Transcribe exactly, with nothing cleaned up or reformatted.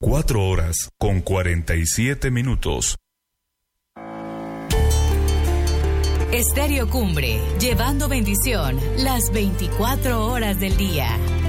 Cuatro horas con cuarenta y siete minutos. Estéreo Cumbre, llevando bendición las veinticuatro horas del día.